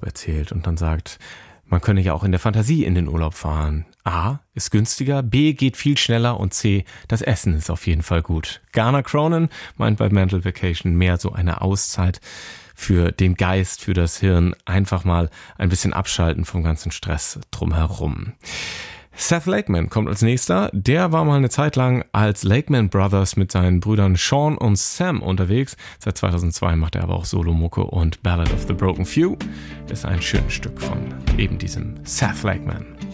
erzählt und dann sagt, man könne ja auch in der Fantasie in den Urlaub fahren. A, ist günstiger, B, geht viel schneller und C, das Essen ist auf jeden Fall gut. Garner Cronin meint bei Mental Vacation mehr so eine Auszeit für den Geist, für das Hirn, einfach mal ein bisschen abschalten vom ganzen Stress drumherum. Seth Lakeman kommt als nächster. Der war mal eine Zeit lang als Lakeman Brothers mit seinen Brüdern Sean und Sam unterwegs. Seit 2002 macht er aber auch Solo-Mucke und Ballad of the Broken Few ist ein schönes Stück von eben diesem Seth Lakeman.